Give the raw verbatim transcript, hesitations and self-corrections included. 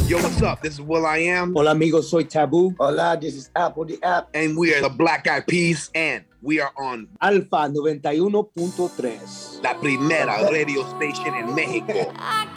Yo, what's up? This is Will I Am. Hola amigos, soy Taboo. Hola, this is Apple the App. And we are the Black Eyed Peas. And we are on Alfa noventa y uno punto tres. La Primera Radio Station en México.